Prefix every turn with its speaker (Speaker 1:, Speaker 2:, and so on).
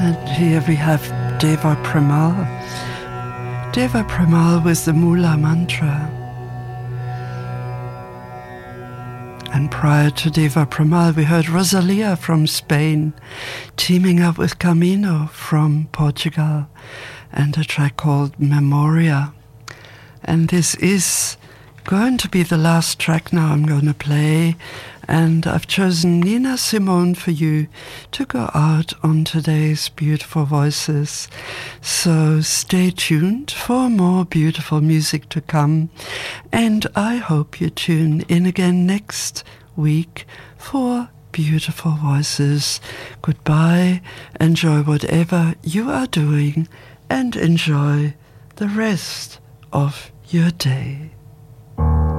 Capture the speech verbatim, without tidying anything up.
Speaker 1: And here we have Deva Premal. Deva Premal with the Mula Mantra. And prior to Deva Premal, we heard Rosalia from Spain, teaming up with Camino from Portugal, and a track called Memoria. And this is going to be the last track now I'm going to play, and I've chosen Nina Simone for you to go out on today's beautiful voices. So stay tuned for more beautiful music to come, and I hope you tune in again next week for beautiful voices. Goodbye, enjoy whatever you are doing, and enjoy the rest of your day.